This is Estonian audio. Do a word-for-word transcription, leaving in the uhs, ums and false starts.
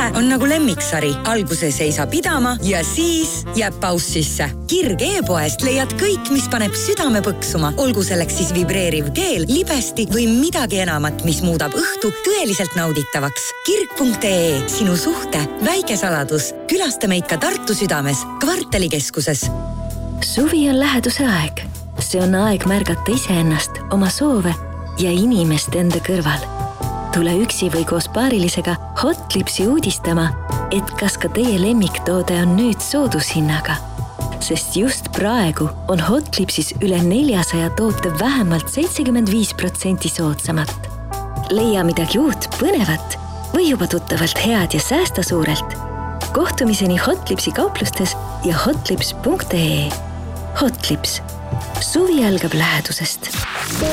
on nagu lemmiksari. Alguses ei saa pidama ja siis jääb paus sisse. Kirg e-poest leiad kõik, mis paneb südame põksuma. Olgu selleks siis vibreeriv keel, libesti või midagi enamat, mis muudab õhtu tõeliselt nauditavaks. kirg punkt ee, sinu suhte väike saladus. Külasta meid ka Tartu südames, kvartalikeskuses. Suvi on läheduse aeg. See on aeg märgata iseennast, oma soove ja inimest enda kõrval. Tule üksi või koos paarilisega Hotlipsi uudistama, et kas ka teie lemmiktoode on nüüd soodushinnaga. Sest just praegu on Hotlipsis üle neljasaja toote vähemalt seitsekümmend viis protsenti soodsamat. Leia midagi uut, põnevat või juba tuttavalt head ja säästa suurelt. Kohtumiseni Hotlipsi kauplustes ja hotlips punkt ee. Hotlips. Suvi algab lähedusest.